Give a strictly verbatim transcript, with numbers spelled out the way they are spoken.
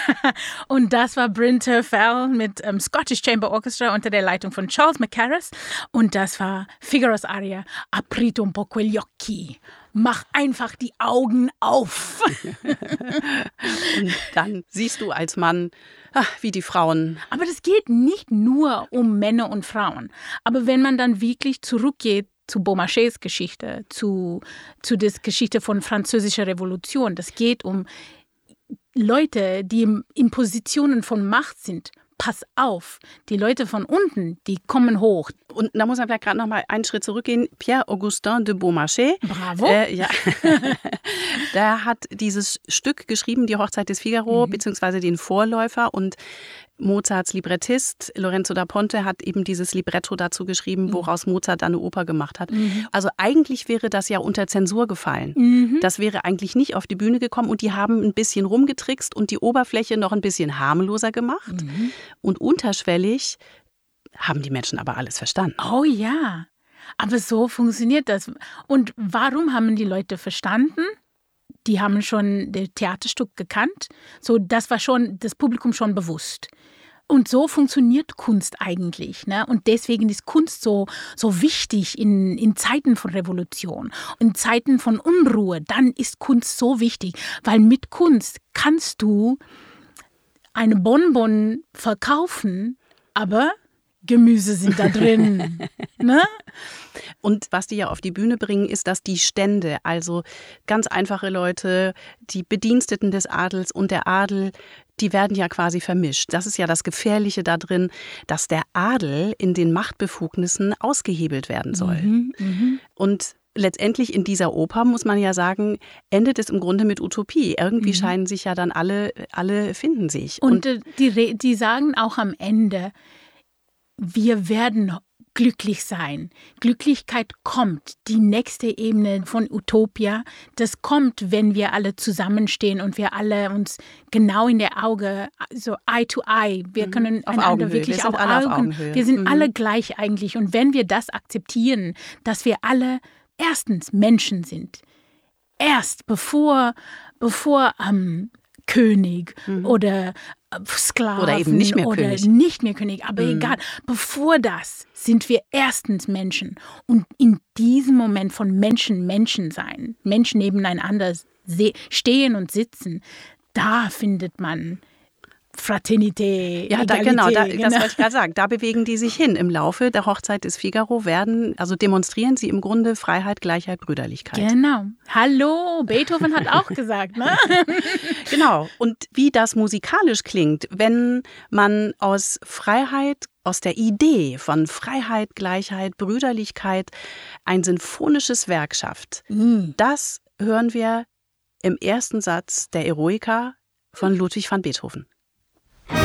Und das war Bryn Terfel mit ähm, Scottish Chamber Orchestra unter der Leitung von Charles Mackerras. Und das war Figaros Aria Aprite un po' quegli occhi. Mach einfach die Augen auf. Und dann siehst du als Mann, ach, wie die Frauen. Aber das geht nicht nur um Männer und Frauen. Aber wenn man dann wirklich zurückgeht zu Beaumarchais Geschichte, zu, zu der Geschichte von französischer Revolution, das geht um Leute, die in Positionen von Macht sind. Pass auf, die Leute von unten, die kommen hoch. Und da muss man vielleicht gerade noch mal einen Schritt zurückgehen. Pierre-Augustin de Beaumarchais. Bravo. Äh, ja. Der hat dieses Stück geschrieben, die Hochzeit des Figaro, mhm. beziehungsweise den Vorläufer. Und Mozarts Librettist Lorenzo da Ponte hat eben dieses Libretto dazu geschrieben, woraus Mozart dann eine Oper gemacht hat. Mhm. Also eigentlich wäre das ja unter Zensur gefallen. Mhm. Das wäre eigentlich nicht auf die Bühne gekommen und die haben ein bisschen rumgetrickst und die Oberfläche noch ein bisschen harmloser gemacht. Mhm. Und unterschwellig haben die Menschen aber alles verstanden. Oh ja, aber so funktioniert das. Und warum haben die Leute verstanden? Die haben schon das Theaterstück gekannt. So, das war schon das Publikum schon bewusst. Und so funktioniert Kunst eigentlich. Ne? Und deswegen ist Kunst so, so wichtig in, in Zeiten von Revolution, in Zeiten von Unruhe. Dann ist Kunst so wichtig, weil mit Kunst kannst du eine Bonbon verkaufen, aber Gemüse sind da drin. Ne? Und was die ja auf die Bühne bringen, ist, dass die Stände, also ganz einfache Leute, die Bediensteten des Adels und der Adel, die werden ja quasi vermischt. Das ist ja das Gefährliche da drin, dass der Adel in den Machtbefugnissen ausgehebelt werden soll. Mhm, mh. Und letztendlich in dieser Oper, muss man ja sagen, endet es im Grunde mit Utopie. Irgendwie mhm. scheinen sich ja dann alle, alle finden sich. Und, und die, die sagen auch am Ende, wir werden glücklich sein. Glücklichkeit kommt. Die nächste Ebene von Utopia, das kommt, wenn wir alle zusammenstehen und wir alle uns genau in der Auge, so Eye to Eye, wir können auf einander Augenhöhe. wirklich wir auf, alle Augen, auf Augenhöhe. Wir sind mhm. alle gleich eigentlich. Und wenn wir das akzeptieren, dass wir alle erstens Menschen sind, erst bevor, bevor ähm, König mhm. oder Sklaven oder eben nicht mehr oder König. nicht mehr König, aber mhm. egal. Bevor das sind wir erstens Menschen. Und in diesem Moment von Menschen Menschen sein, Menschen nebeneinander stehen und sitzen, da findet man Fraternité, ja, da, Egalité, genau, da, genau, das wollte ich gerade sagen. Da bewegen die sich hin. Im Laufe der Hochzeit des Figaro werden, also demonstrieren sie im Grunde Freiheit, Gleichheit, Brüderlichkeit. Genau. Hallo, Beethoven hat auch gesagt, ne? Genau. Und wie das musikalisch klingt, wenn man aus Freiheit, aus der Idee von Freiheit, Gleichheit, Brüderlichkeit ein sinfonisches Werk schafft, mhm. das hören wir im ersten Satz der Eroica von Ludwig van Beethoven.